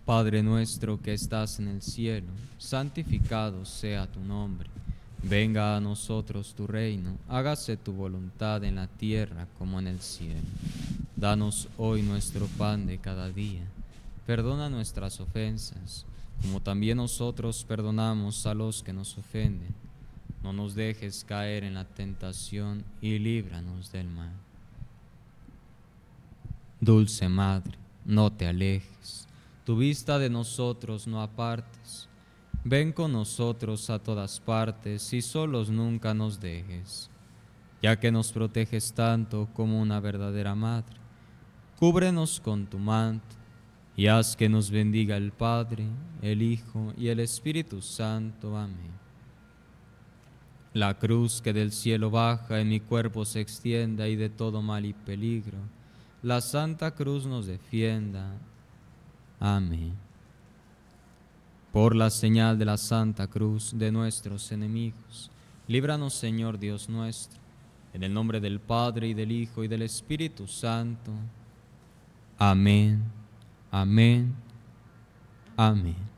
Padre nuestro que estás en el cielo, santificado sea tu nombre. Venga a nosotros tu reino, hágase tu voluntad en la tierra como en el cielo. Danos hoy nuestro pan de cada día. Perdona nuestras ofensas, como también nosotros perdonamos a los que nos ofenden. No nos dejes caer en la tentación y líbranos del mal. Dulce Madre, no te alejes, tu vista de nosotros no apartes. Ven con nosotros a todas partes y solos nunca nos dejes. Ya que nos proteges tanto como una verdadera madre, cúbrenos con tu manto y haz que nos bendiga el Padre, el Hijo y el Espíritu Santo. Amén. La cruz que del cielo baja en mi cuerpo se extienda y de todo mal y peligro, la Santa Cruz nos defienda. Amén. Por la señal de la Santa Cruz de nuestros enemigos, líbranos, Señor Dios nuestro, en el nombre del Padre, y del Hijo, y del Espíritu Santo. Amén, amén, amén.